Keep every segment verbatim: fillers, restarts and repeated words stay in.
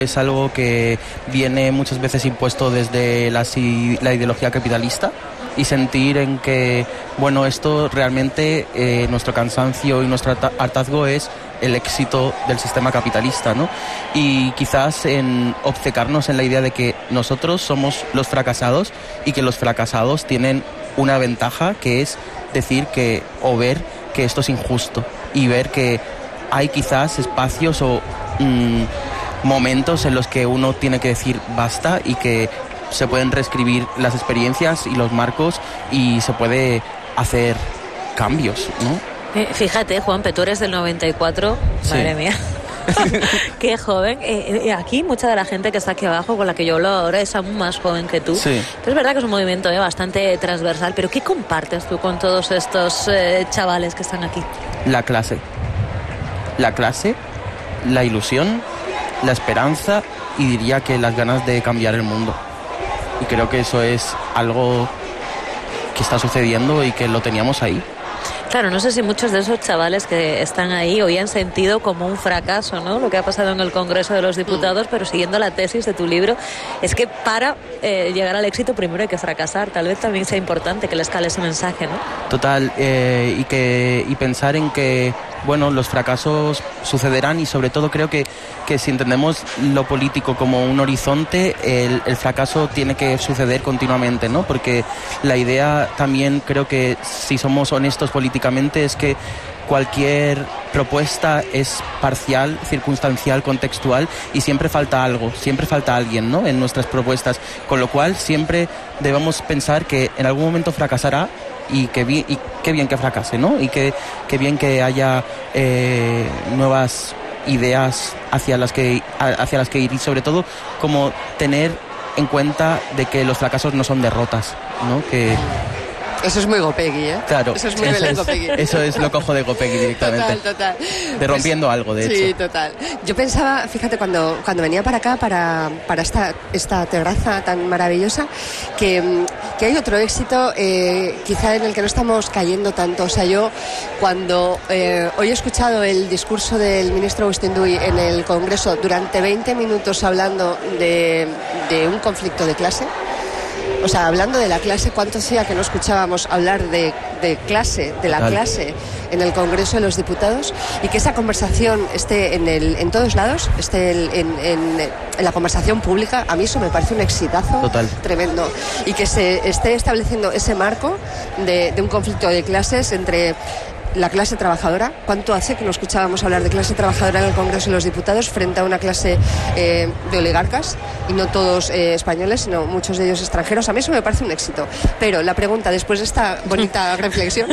Es algo que viene muchas veces impuesto desde la, la ideología capitalista y sentir en que, bueno, esto realmente, eh, nuestro cansancio y nuestro hartazgo es el éxito del sistema capitalista, ¿no? Y quizás en obcecarnos en la idea de que nosotros somos los fracasados y que los fracasados tienen una ventaja, que es decir que, o ver que esto es injusto y ver que hay quizás espacios o mmm, momentos en los que uno tiene que decir basta y que se pueden reescribir las experiencias y los marcos y se puede hacer cambios, ¿no? Eh, fíjate, Juanpe, tú eres del noventa y cuatro, sí. Madre mía. Qué joven. Eh, eh, aquí mucha de la gente que está aquí abajo, con la que yo hablo ahora, es aún más joven que tú. Sí. Pero es verdad que es un movimiento eh, bastante transversal. Pero ¿qué compartes tú con todos estos eh, chavales que están aquí? La clase. La clase, la ilusión, la esperanza y diría que las ganas de cambiar el mundo. Y creo que eso es algo que está sucediendo y que lo teníamos ahí. Claro, no sé si muchos de esos chavales que están ahí hoy han sentido como un fracaso, ¿no? Lo que ha pasado en el Congreso de los Diputados, pero siguiendo la tesis de tu libro, es que para eh, llegar al éxito primero hay que fracasar. Tal vez también sea importante que les cale ese mensaje, ¿no? Total, eh, y, que, y pensar en que, bueno, los fracasos sucederán y sobre todo creo que, que si entendemos lo político como un horizonte, el, el fracaso tiene que suceder continuamente, ¿no? Porque la idea también creo que si somos honestos políticamente es que cualquier propuesta es parcial, circunstancial, contextual y siempre falta algo, siempre falta alguien, ¿no? En nuestras propuestas, con lo cual siempre debemos pensar que en algún momento fracasará y que bien, y qué bien que fracase, ¿no? Y que, que bien que haya eh, nuevas ideas hacia las que hacia las que ir y sobre todo como tener en cuenta de que los fracasos no son derrotas, ¿no? Que eso es muy Gopegui, ¿eh? Claro, eso es muy eso, de es, Gopegui. Eso es lo cojo de Gopegui directamente. Total, total. De rompiendo pues, algo, de sí, hecho. Sí, total. Yo pensaba, fíjate, cuando, cuando venía para acá, para, para esta, esta terraza tan maravillosa, que, que hay otro éxito, eh, quizá en el que no estamos cayendo tanto. O sea, yo cuando eh, hoy he escuchado el discurso del ministro Agustín Duy en el Congreso durante veinte minutos hablando de, de un conflicto de clase. O sea, hablando de la clase, ¿cuánto hacía que no escuchábamos hablar de, de clase, de la Total. clase en el Congreso de los Diputados? Y que esa conversación esté en, el, en todos lados, esté en, en, en la conversación pública, a mí eso me parece un exitazo Total. tremendo. Y que se esté estableciendo ese marco de, de un conflicto de clases entre la clase trabajadora. ¿Cuánto hace que no escuchábamos hablar de clase trabajadora en el Congreso de los Diputados frente a una clase eh, de oligarcas, y no todos eh, españoles, sino muchos de ellos extranjeros? A mí eso me parece un éxito. Pero la pregunta, después de esta bonita reflexión...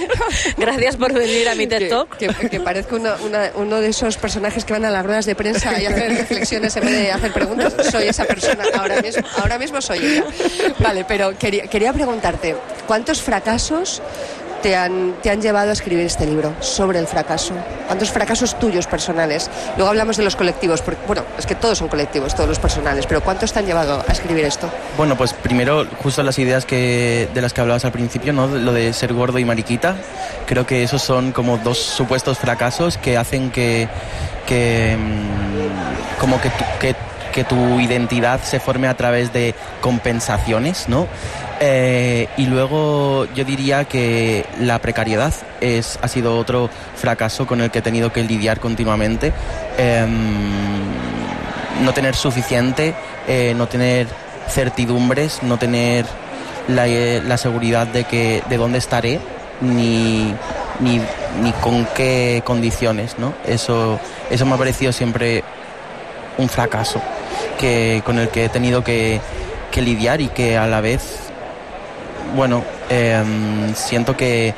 Gracias por venir a mi TED Talk. Que, que, que parezco una, una, uno de esos personajes que van a las ruedas de prensa y hacen reflexiones en vez de hacer preguntas. Soy esa persona, ahora mismo, ahora mismo soy ella. Vale, pero quería, quería preguntarte, ¿cuántos fracasos Te han, te han llevado a escribir este libro sobre el fracaso? ¿Cuántos fracasos tuyos personales? Luego hablamos de los colectivos, porque, bueno, es que todos son colectivos, todos los personales, pero ¿cuántos te han llevado a escribir esto? Bueno, pues primero, justo las ideas que, de las que hablabas al principio, ¿no? Lo de ser gordo y mariquita, creo que esos son como dos supuestos fracasos que hacen que, que como que tu, que, que tu identidad se forme a través de compensaciones, ¿no? Eh, y luego yo diría que la precariedad es, ha sido otro fracaso con el que he tenido que lidiar continuamente. Eh, no tener suficiente, eh, no tener certidumbres, no tener la, eh, la seguridad de que de dónde estaré ni, ni, ni con qué condiciones, ¿no? Eso, eso me ha parecido siempre un fracaso que, con el que he tenido que, que lidiar y que a la vez, bueno, eh, siento que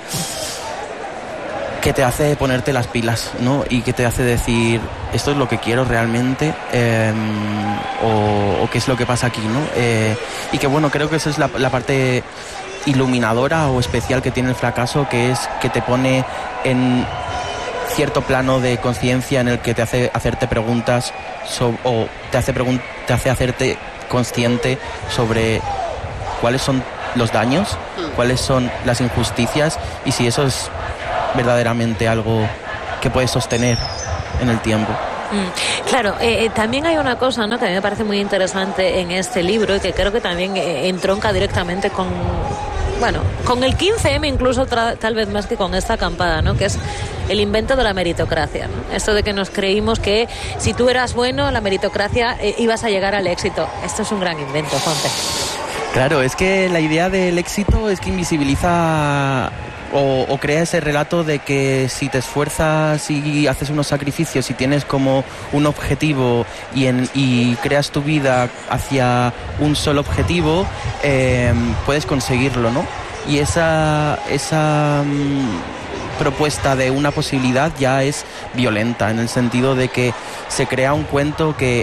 que te hace ponerte las pilas, ¿no? Y que te hace decir, esto es lo que quiero realmente, eh, o, o qué es lo que pasa aquí, ¿no? Eh, y que bueno, creo que esa es la, la parte iluminadora o especial que tiene el fracaso, que es que te pone en cierto plano de conciencia en el que te hace hacerte preguntas so, o te hace, pregun- te hace hacerte consciente sobre cuáles son los daños, cuáles son las injusticias y si eso es verdaderamente algo que puedes sostener en el tiempo. Mm, claro, eh, eh, también hay una cosa, ¿no?, que a mí me parece muy interesante en este libro y que creo que también eh, entronca directamente con, bueno, con el quince eme incluso tra- tal vez más que con esta acampada, ¿no?, que es el invento de la meritocracia, ¿no? Esto de que nos creímos que si tú eras bueno, la meritocracia eh, ibas a llegar al éxito. Esto es un gran invento, Juanpe. Claro, es que la idea del éxito es que invisibiliza o, o crea ese relato de que si te esfuerzas y haces unos sacrificios y tienes como un objetivo y, en, y creas tu vida hacia un solo objetivo, eh, puedes conseguirlo, ¿no? Y esa, esa mm, propuesta de una posibilidad ya es violenta, en el sentido de que se crea un cuento que,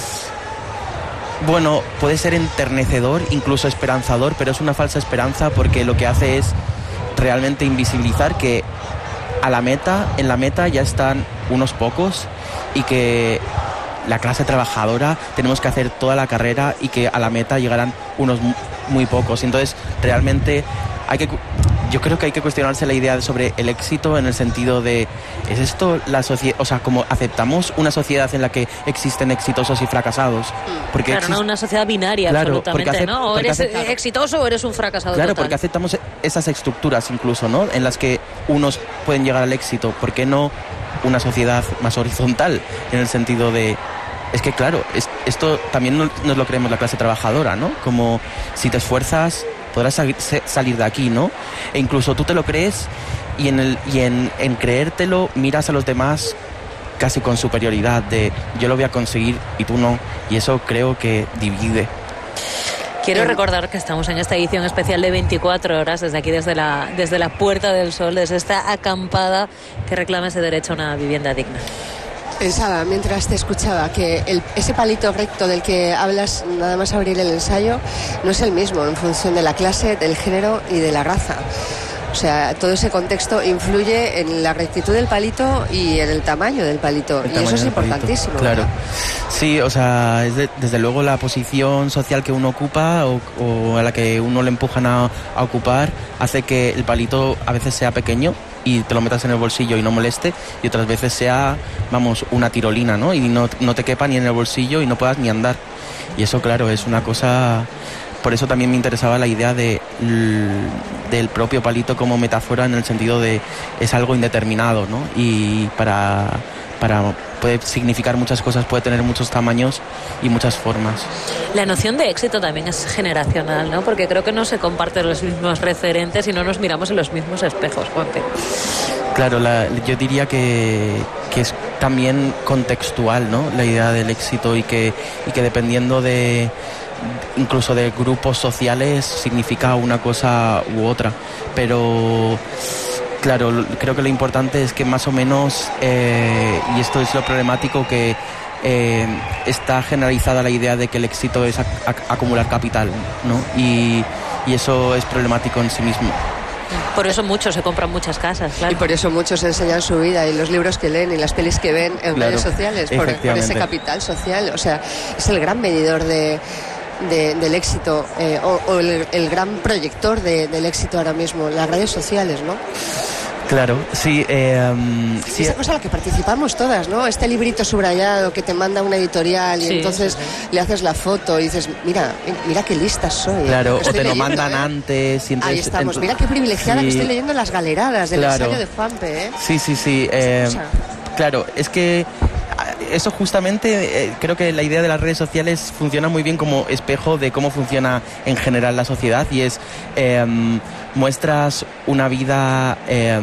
bueno, puede ser enternecedor, incluso esperanzador, pero es una falsa esperanza porque lo que hace es realmente invisibilizar que a la meta, en la meta ya están unos pocos y que la clase trabajadora tenemos que hacer toda la carrera y que a la meta llegarán unos muy pocos. Entonces, realmente hay que, yo creo que hay que cuestionarse la idea sobre el éxito en el sentido de, ¿es esto la sociedad? O sea, como aceptamos una sociedad en la que existen exitosos y fracasados. Porque claro, exist... no una sociedad binaria, claro, absolutamente, acept... ¿no? O eres acept... exitoso o eres un fracasado. Claro, total. Porque aceptamos esas estructuras incluso, ¿no?, en las que unos pueden llegar al éxito. ¿Por qué no una sociedad más horizontal? En el sentido de, es que claro, es, esto también nos lo creemos la clase trabajadora, ¿no? Como si te esfuerzas podrás salir de aquí, ¿no? E incluso tú te lo crees y en, el, y en, en creértelo miras a los demás casi con superioridad de yo lo voy a conseguir y tú no, y eso creo que divide. Quiero recordar que estamos en esta edición especial de veinticuatro horas, desde aquí, desde la, desde la Puerta del Sol, desde esta acampada que reclama ese derecho a una vivienda digna. Pensaba, mientras te escuchaba, que el, ese palito recto del que hablas nada más abrir el ensayo no es el mismo en función de la clase, del género y de la raza. O sea, todo ese contexto influye en la rectitud del palito y en el tamaño del palito. El y eso es importantísimo. Claro. ¿Verdad? Sí, o sea, es de, desde luego la posición social que uno ocupa o, o a la que uno le empujan a, a ocupar hace que el palito a veces sea pequeño y te lo metas en el bolsillo y no moleste, y otras veces sea, vamos, una tirolina, ¿no? Y no, no te quepa ni en el bolsillo y no puedas ni andar. Y eso, claro, es una cosa... Por eso también me interesaba la idea de, del propio palito como metáfora, en el sentido de es algo indeterminado, ¿no? Y para, para puede significar muchas cosas, puede tener muchos tamaños y muchas formas. La noción de éxito también es generacional, ¿no? Porque creo que no se comparten los mismos referentes y no nos miramos en los mismos espejos, Juanpe. Claro, la, yo diría que, que es también contextual, ¿no? La idea del éxito y que, y que dependiendo de... incluso de grupos sociales significa una cosa u otra, pero claro, creo que lo importante es que más o menos, eh, y esto es lo problemático, que eh, está generalizada la idea de que el éxito es ac- ac- acumular capital, ¿no? Y, y eso es problemático en sí mismo. Por eso muchos se compran muchas casas, claro. Y por eso muchos enseñan su vida y los libros que leen y las pelis que ven en claro, redes sociales, por, por ese capital social. O sea, es el gran medidor de... De, del éxito eh, o, o el, el gran proyector de, del éxito ahora mismo, las redes sociales, ¿no? Claro, sí. Eh, um, sí. sí. Esa cosa a la que participamos todas, ¿no? Este librito subrayado que te manda una editorial y sí, entonces sí, sí. le haces la foto y dices, mira, mira qué lista soy. Claro, o te leyendo, lo mandan ¿eh? antes. Y entonces, ahí estamos, entonces, mira qué privilegiada sí. que estoy leyendo las galeradas del claro. ensayo de Juanpe, ¿eh? Sí, sí, sí. Eh, claro, es que eso justamente, eh, creo que la idea de las redes sociales funciona muy bien como espejo de cómo funciona en general la sociedad, y es eh, muestras una vida eh,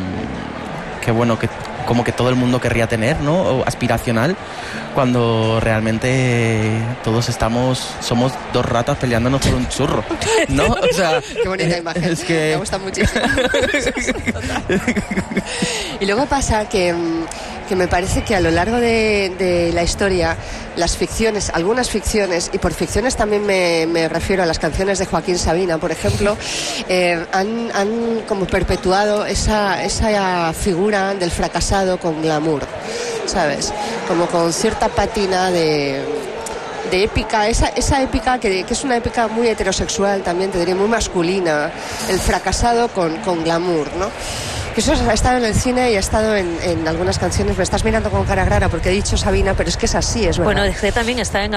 que bueno, que como que todo el mundo querría tener, ¿no? O aspiracional, cuando realmente todos estamos, somos dos ratas peleándonos por un churro, ¿no? O sea, qué bonita imagen, es que... me gusta muchísimo. Y luego pasa que, que me parece que a lo largo de, de la historia, las ficciones, algunas ficciones, y por ficciones también me, me refiero a las canciones de Joaquín Sabina, por ejemplo, eh, han, han como perpetuado esa, esa figura del fracasado con glamour, ¿sabes? Como con cierta pátina de... de épica, esa, esa épica que, que es una épica muy heterosexual también, te diría, muy masculina, el fracasado con, con glamour, ¿no? Que eso ha estado en el cine y ha estado en, en algunas canciones. Me estás mirando con cara rara porque he dicho Sabina, pero es que es así, es verdad. Bueno, D G también está en